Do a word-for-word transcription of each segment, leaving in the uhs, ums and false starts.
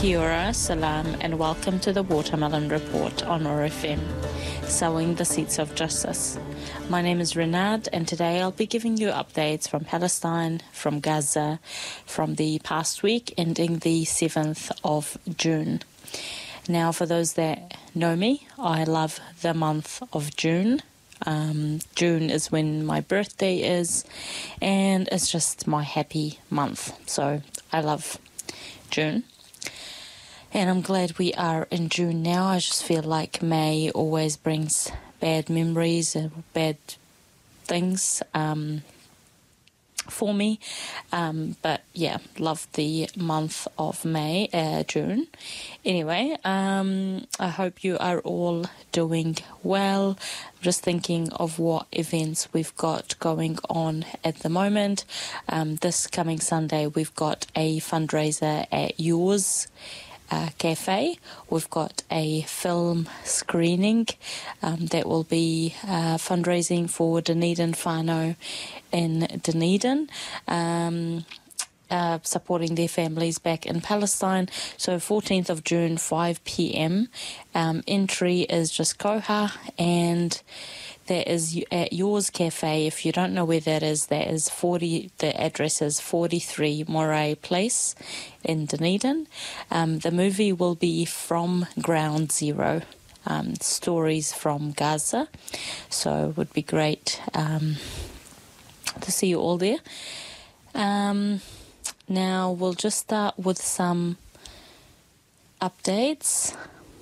Kia ora, salam, and welcome to the Watermelon Report on O R F M, sowing the seeds of justice. My name is Renard, and today I'll be giving you updates from Palestine, from Gaza, from the past week ending the seventh of June. Now, for those that know me, I love the month of June. Um, June is when my birthday is, and it's just my happy month. So I love June. And I'm glad we are in June now. I just feel like May always brings bad memories and bad things um, for me. Um, but yeah, love the month of May, uh, June. Anyway, um, I hope you are all doing well. I'm just thinking of what events we've got going on at the moment. Um, this coming Sunday, we've got a fundraiser at yours. Uh, cafe. We've got a film screening um, that will be uh, fundraising for Dunedin whānau in Dunedin, um, uh, supporting their families back in Palestine. So fourteenth of June, five p.m. Um, entry is just koha, and that is at Yours Cafe. If you don't know where that is, that is forty. The address is forty-three Moray Place in Dunedin. Um, the movie will be From Ground Zero, um, stories from Gaza. So it would be great um, to see you all there. Um, now we'll just start with some updates.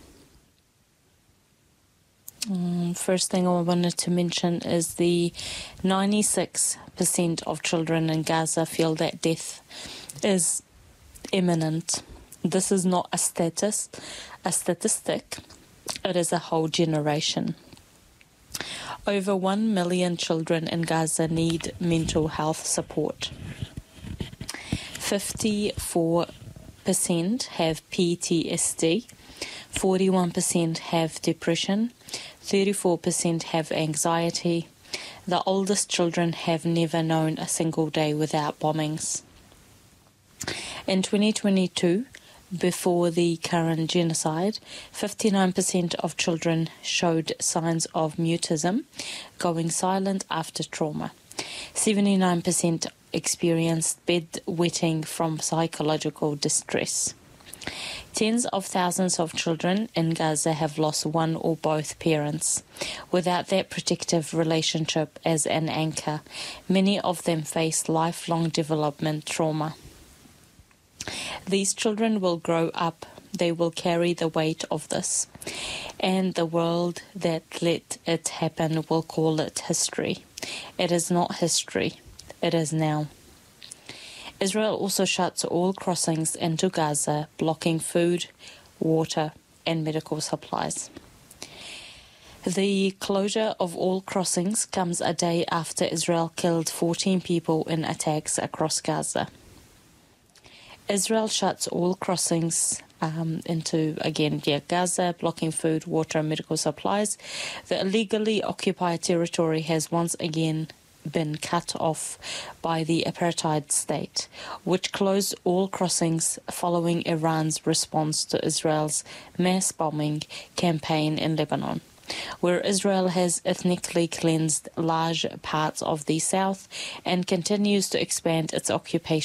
Um, first thing I wanted to mention is the ninety-six percent of children in Gaza feel that death is imminent. This is not a status, a statistic. It is a whole generation. Over one million children in Gaza need mental health support. fifty-four percent have P T S D. forty-one percent have depression. thirty-four percent have anxiety. The oldest children have never known a single day without bombings. In twenty twenty-two, before the current genocide, fifty-nine percent of children showed signs of mutism, going silent after trauma. seventy-nine percent experienced bedwetting from psychological distress. Tens of thousands of children in Gaza have lost one or both parents. Without that protective relationship as an anchor, many of them face lifelong development trauma. These children will grow up. They will carry the weight of this. And the world that let it happen will call it history. It is not history. It is now. Israel also shuts all crossings into Gaza, blocking food, water, and medical supplies. The closure of all crossings comes a day after Israel killed fourteen people in attacks across Gaza. Israel shuts all crossings um, into, again, yeah, Gaza, blocking food, water, and medical supplies. The illegally occupied territory has once again been cut off by the apartheid state, which closed all crossings following Iran's response to Israel's mass bombing campaign in Lebanon, where Israel has ethnically cleansed large parts of the south and continues to expand its occupation